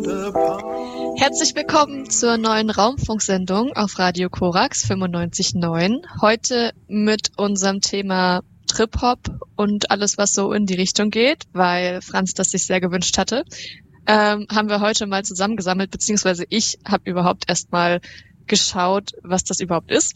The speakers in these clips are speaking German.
Herzlich willkommen zur neuen Raumfunksendung auf Radio Korax 95.9. Heute mit unserem Thema Trip-Hop und alles, was so in die Richtung geht, weil Franz das sich sehr gewünscht hatte. Haben wir heute mal zusammengesammelt, beziehungsweise ich habe überhaupt erst mal geschaut, was das überhaupt ist.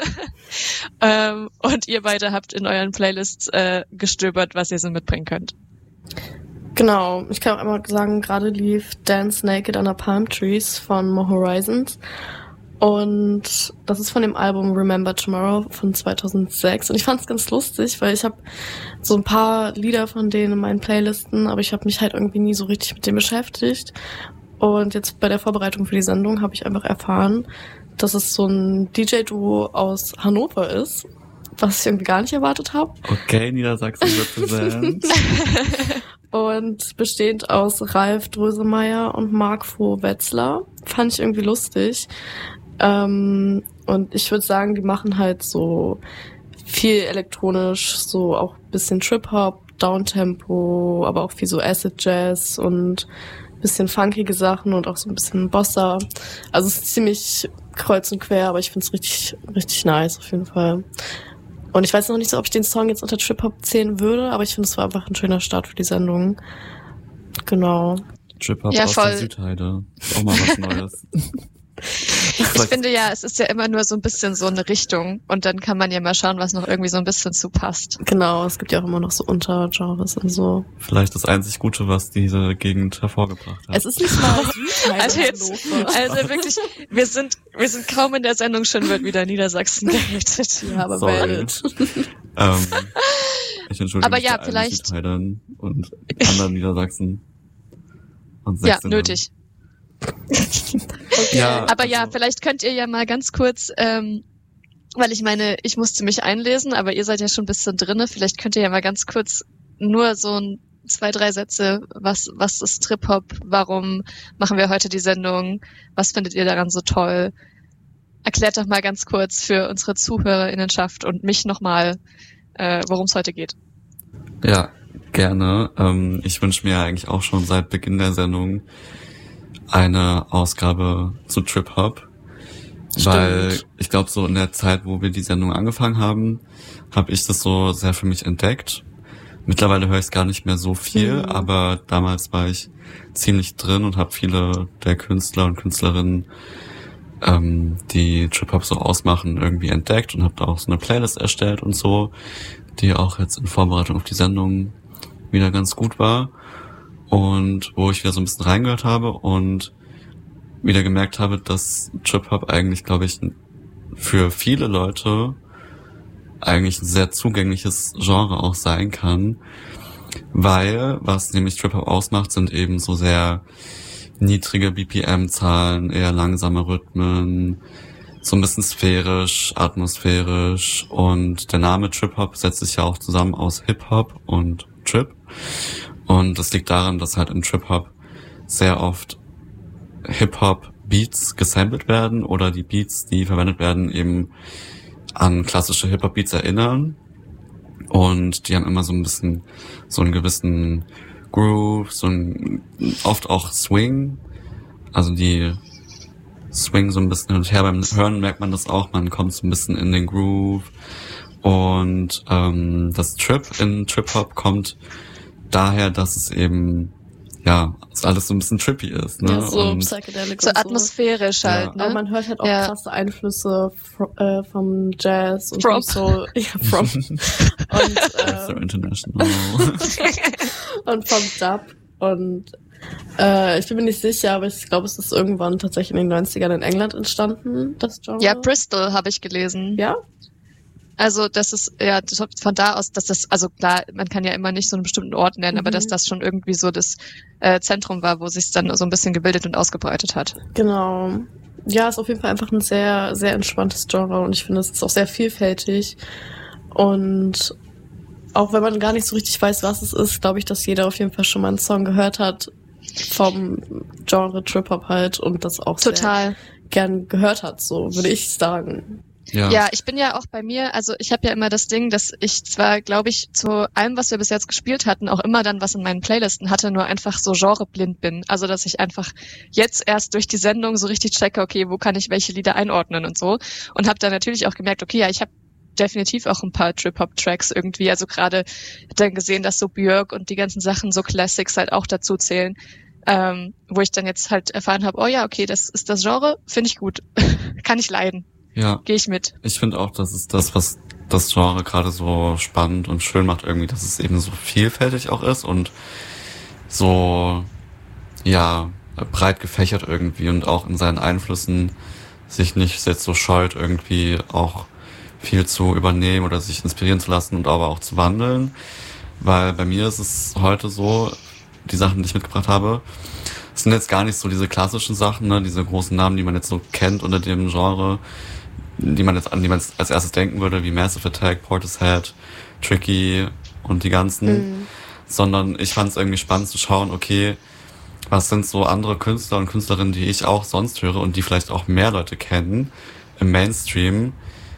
Und ihr beide habt in euren Playlists gestöbert, was ihr so mitbringen könnt. Genau, ich kann auch einmal sagen, gerade lief Dance Naked Under Palm Trees von More Horizons. Und das ist von dem Album Remember Tomorrow von 2006. Und ich fand es ganz lustig, weil ich habe so ein paar Lieder von denen in meinen Playlisten, aber ich habe mich halt irgendwie nie so richtig mit denen beschäftigt. Und jetzt bei der Vorbereitung für die Sendung habe ich einfach erfahren, dass es so ein DJ-Duo aus Hannover ist, was ich irgendwie gar nicht erwartet habe. Okay, Niedersachsen represent. Und bestehend aus Ralf Drösemeyer und Marc Froh-Wetzler. Fand ich irgendwie lustig. Und ich würde sagen, die machen halt so viel elektronisch, so auch ein bisschen Trip-Hop, Downtempo, aber auch viel so Acid Jazz und ein bisschen funkige Sachen und auch so ein bisschen Bossa. Also es ist ziemlich kreuz und quer, aber ich finde es richtig, richtig nice auf jeden Fall. Und ich weiß noch nicht so, ob ich den Song jetzt unter Trip-Hop zählen würde, aber ich finde, es war einfach ein schöner Start für die Sendung. Genau. Trip-Hop Ja, aus voll. der Südheide. Auch mal was Neues. Ich finde ja, es ist ja immer nur so ein bisschen so eine Richtung und dann kann man ja mal schauen, was noch irgendwie so ein bisschen zu passt. Genau, es gibt ja auch immer noch so Untergenres und so. Vielleicht das einzig Gute, was diese Gegend hervorgebracht hat. Es ist nicht mal Südheide. Also wirklich, wir sind kaum in der Sendung, schon wird wieder Niedersachsen gehatet. Ja, aber Sorry. valid. Ich entschuldige Aber mich ja, bei allen vielleicht- Südheidern und anderen Niedersachsen. Und Ja, Sächsinnen. nötig. Okay. Ja, Aber ja, also- vielleicht könnt ihr ja mal ganz kurz, weil ich meine, ich musste mich einlesen, aber ihr seid ja schon ein bisschen drinne, vielleicht könnt ihr ja mal ganz kurz nur so 2, 3 Sätze, was ist Trip-Hop, warum machen wir heute die Sendung, was findet ihr daran so toll? Erklärt doch mal ganz kurz für unsere ZuhörerInnenschaft und mich nochmal, worum es heute geht. Ja, gerne. Ich wünsche mir eigentlich auch schon seit Beginn der Sendung eine Ausgabe zu Trip-Hop. Weil ich glaube, so in der Zeit, wo wir die Sendung angefangen haben, habe ich das so sehr für mich entdeckt. Mittlerweile höre ich es gar nicht mehr so viel, aber damals war ich ziemlich drin und habe viele der Künstler und Künstlerinnen, die Trip-Hop so ausmachen, irgendwie entdeckt und habe da auch so eine Playlist erstellt und so, die auch jetzt in Vorbereitung auf die Sendung wieder ganz gut war. Und wo ich wieder so ein bisschen reingehört habe und wieder gemerkt habe, dass Trip-Hop eigentlich, glaube ich, für viele Leute eigentlich ein sehr zugängliches Genre auch sein kann, weil was nämlich Trip-Hop ausmacht, sind eben so sehr niedrige BPM-Zahlen, eher langsame Rhythmen, so ein bisschen sphärisch, atmosphärisch, und der Name Trip-Hop setzt sich ja auch zusammen aus Hip-Hop und Trip. Und das liegt daran, dass halt im Trip-Hop sehr oft Hip-Hop-Beats gesampelt werden oder die Beats, die verwendet werden, eben an klassische Hip-Hop-Beats erinnern. Und die haben immer so ein bisschen so einen gewissen Groove, oft auch Swing. Also die swingen so ein bisschen hin und her. Beim Hören merkt man das auch, man kommt so ein bisschen in den Groove. Und das Trip in Trip-Hop kommt daher, dass es eben, ja, alles so ein bisschen trippy ist, ne? Ja, so und psychedelic So und atmosphärisch Ja. halt, ne? Aber man hört halt auch Ja. krasse Einflüsse vom Jazz und From. vom Soul. Ja, from. so Und, international. und vom Dub. Und ich bin mir nicht sicher, aber ich glaube, es ist irgendwann tatsächlich in den 90ern in England entstanden, das Genre. Ja, Bristol habe ich gelesen. Ja? Also das ist, ja, von da aus, dass das, also klar, man kann ja immer nicht so einen bestimmten Ort nennen, aber dass das schon irgendwie so das Zentrum war, wo sich's dann so ein bisschen gebildet und ausgebreitet hat. Genau. Ja, ist auf jeden Fall einfach ein sehr, sehr entspanntes Genre und ich finde, es ist auch sehr vielfältig. Und auch wenn man gar nicht so richtig weiß, was es ist, glaube ich, dass jeder auf jeden Fall schon mal einen Song gehört hat vom Genre Trip-Hop halt und das auch sehr Total. gern gehört hat, so würde ich sagen. Ja, ich bin ja auch bei mir, also ich habe ja immer das Ding, dass ich zwar, glaube ich, zu allem, was wir bis jetzt gespielt hatten, auch immer dann was in meinen Playlisten hatte, nur einfach so genreblind bin. Also dass ich einfach jetzt erst durch die Sendung so richtig checke, okay, wo kann ich welche Lieder einordnen und so. Und habe dann natürlich auch gemerkt, okay, ja, ich habe definitiv auch ein paar Trip-Hop-Tracks irgendwie. Also gerade dann gesehen, dass so Björk und die ganzen Sachen, so Classics halt auch dazu zählen. Wo ich dann jetzt halt erfahren habe, oh ja, okay, das ist das Genre, finde ich gut. Kann ich leiden. Ja. Gehe ich mit. Ich finde auch, das ist das, was das Genre gerade so spannend und schön macht irgendwie, dass es eben so vielfältig auch ist und so, ja, breit gefächert irgendwie und auch in seinen Einflüssen sich nicht jetzt so scheut, irgendwie auch viel zu übernehmen oder sich inspirieren zu lassen und aber auch zu wandeln. Weil bei mir ist es heute so, die Sachen, die ich mitgebracht habe, sind jetzt gar nicht so diese klassischen Sachen, ne, diese großen Namen, die man jetzt so kennt unter dem Genre, an die man als erstes denken würde, wie Massive Attack, Portishead, Tricky und die ganzen, sondern ich fand es irgendwie spannend zu schauen, okay, was sind so andere Künstler und Künstlerinnen, die ich auch sonst höre und die vielleicht auch mehr Leute kennen im Mainstream,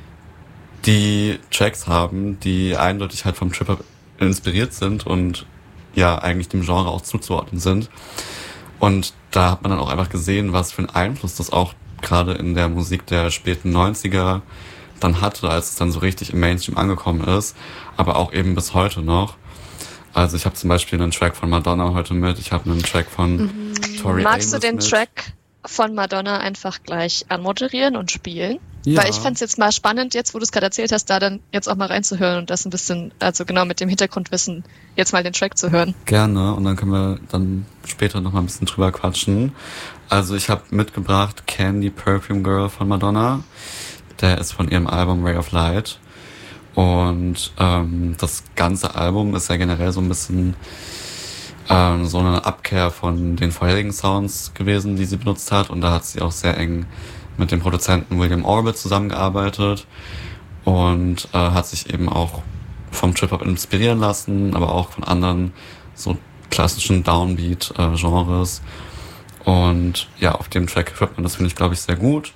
die Tracks haben, die eindeutig halt vom Trip-Hop inspiriert sind und ja eigentlich dem Genre auch zuzuordnen sind. Und da hat man dann auch einfach gesehen, was für einen Einfluss das auch gerade in der Musik der späten 90er dann hatte, als es dann so richtig im Mainstream angekommen ist, aber auch eben bis heute noch. Also ich habe zum Beispiel einen Track von Madonna heute mit, ich habe einen Track von Tori Amos. Magst du den Track von Madonna einfach gleich anmoderieren und spielen? Ja. Weil ich fand's jetzt mal spannend, jetzt wo du es gerade erzählt hast, da dann jetzt auch mal reinzuhören und das ein bisschen, also genau mit dem Hintergrundwissen, jetzt mal den Track zu hören. Gerne, und dann können wir dann später noch mal ein bisschen drüber quatschen. Also ich habe mitgebracht Candy Perfume Girl von Madonna. Der ist von ihrem Album Ray of Light. Und das ganze Album ist ja generell so ein bisschen so eine Abkehr von den vorherigen Sounds gewesen, die sie benutzt hat. Und da hat sie auch sehr eng mit dem Produzenten William Orbit zusammengearbeitet und hat sich eben auch vom Trip-Hop inspirieren lassen, aber auch von anderen so klassischen Downbeat-Genres. Und ja, auf dem Track hört man das, finde ich, glaube ich, sehr gut.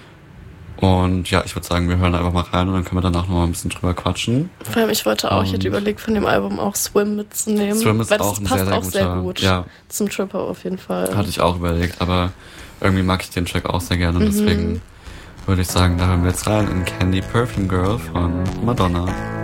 Und ja, ich würde sagen, wir hören einfach mal rein und dann können wir danach noch mal ein bisschen drüber quatschen. Vor allem, ich wollte auch, ich hätte überlegt, von dem Album auch Swim mitzunehmen. Swim ist weil auch das ein passt sehr auch sehr gut ja, zum Trip-Hop auf jeden Fall. hatte ich auch überlegt, aber irgendwie mag ich den Track auch sehr gerne und deswegen würde ich sagen, da hören wir jetzt rein in Candy Perfume Girl von Madonna.